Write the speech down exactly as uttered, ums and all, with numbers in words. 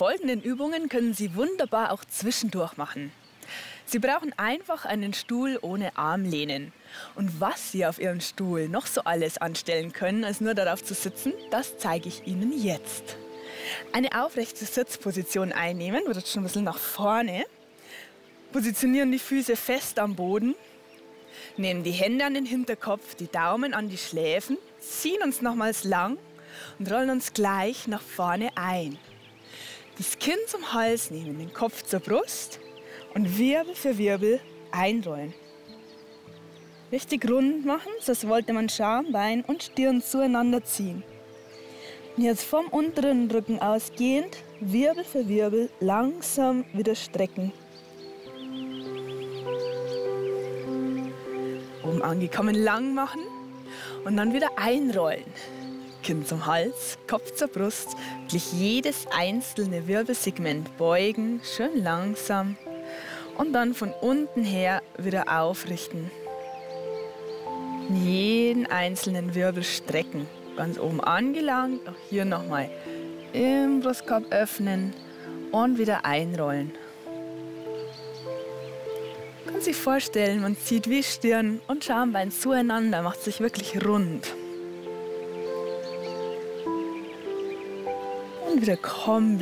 folgenden Übungen können Sie wunderbar auch zwischendurch machen. Sie brauchen einfach einen Stuhl ohne Armlehnen. Und was Sie auf Ihrem Stuhl noch so alles anstellen können, als nur darauf zu sitzen, das zeige ich Ihnen jetzt. Eine aufrechte Sitzposition einnehmen, oder schon ein bisschen nach vorne. Positionieren die Füße fest am Boden. Nehmen die Hände an den Hinterkopf, die Daumen an die Schläfen, ziehen uns nochmals lang und rollen uns gleich nach vorne ein. Das Kinn zum Hals nehmen, den Kopf zur Brust und Wirbel für Wirbel einrollen. Richtig rund machen, das wollte man Schambein und Stirn zueinander ziehen. Und jetzt vom unteren Rücken ausgehend, Wirbel für Wirbel langsam wieder strecken. Oben angekommen lang machen und dann wieder einrollen. Kinn zum Hals, Kopf zur Brust, wirklich jedes einzelne Wirbelsegment beugen, schön langsam und dann von unten her wieder aufrichten. Jeden einzelnen Wirbel strecken, ganz oben angelangt, auch hier nochmal im Brustkorb öffnen und wieder einrollen. Man kann sich vorstellen, man zieht wie Stirn und Schambein zueinander, macht sich wirklich rund. Und wieder kommen.